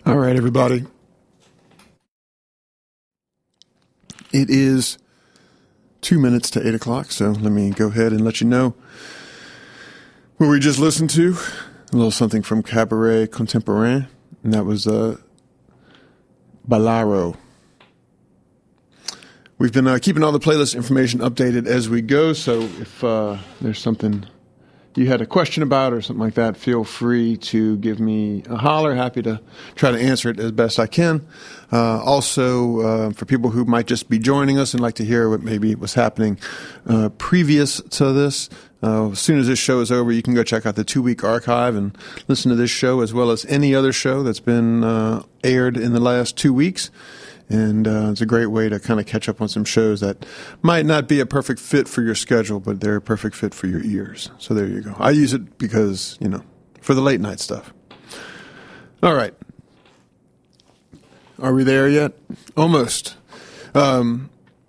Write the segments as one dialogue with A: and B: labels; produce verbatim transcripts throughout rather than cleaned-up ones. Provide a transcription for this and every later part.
A: All right, everybody. It is two minutes to eight o'clock, so let me go ahead and let you know what we just listened to. A little something from Cabaret Contemporain, and that was uh, Ballaro. We've been uh, keeping all the playlist information updated as we go, so if uh, there's something you had a question about or something like that, feel free to give me a holler. Happy to try to answer it as best I can. Uh, also, uh, for people who might just be joining us and like to hear what maybe was happening uh, previous to this, uh, as soon as this show is over, you can go check out the two-week archive and listen to this show as well as any other show that's been uh, aired in the last two weeks. And uh, it's a great way to kind of catch up on some shows that might not be a perfect fit for your schedule, but they're a perfect fit for your ears. So there you go. I use it because, you know, for the late night stuff. All right. Are we there yet? Almost. Um,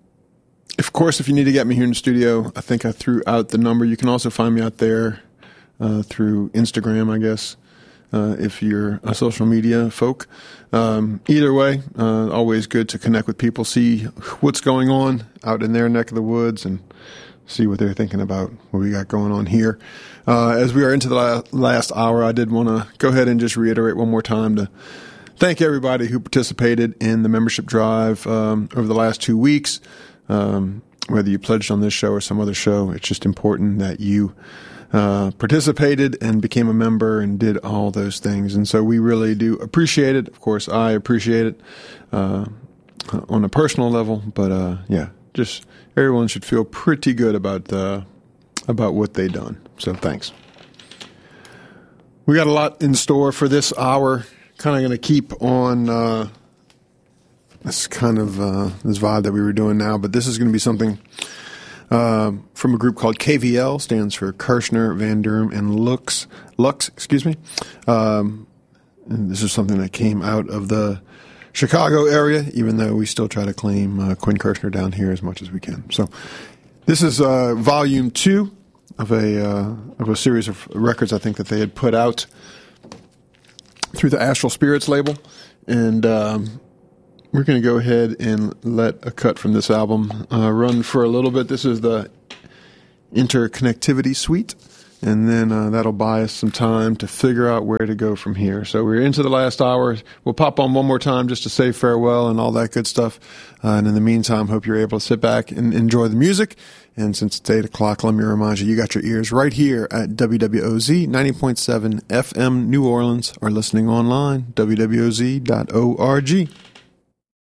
A: of course, if you need to get me here in the studio, I think I threw out the number. You can also find me out there uh, through Instagram, I guess. Uh, if you're a social media folk. Um, either way, uh, always good to connect with people, see what's going on out in their neck of the woods, and see what they're thinking about what we got going on here. Uh, as we are into the la- last hour, I did want to go ahead and just reiterate one more time to thank everybody who participated in the membership drive um, over the last two weeks. Um, whether you pledged on this show or some other show, it's just important that you Uh, participated and became a member and did all those things. And so we really do appreciate it. Of course, I appreciate it uh, on a personal level. But, uh, yeah, just everyone should feel pretty good about uh, about what they done. So thanks. We got a lot in store for this hour. Kind of going to keep on uh, this kind of uh, this vibe that we were doing now. But this is going to be something Uh, from a group called K V L, stands for Kirshner, Van Durham, and Lux. Lux, excuse me. Um, and this is something that came out of the Chicago area, even though we still try to claim uh, Quinn Kirshner down here as much as we can. So this is uh, volume two of a uh, of a series of records I think that they had put out through the Astral Spirits label, and um, we're going to go ahead and let a cut from this album uh, run for a little bit. This is the Interconnectivity Suite, and then uh, that'll buy us some time to figure out where to go from here. So we're into the last hour. We'll pop on one more time just to say farewell and all that good stuff. Uh, and in the meantime, hope you're able to sit back and enjoy the music. And since it's eight o'clock, let me remind you, you got your ears right here at W W O Z ninety point seven F M New Orleans, or listening online, W W O Z dot org.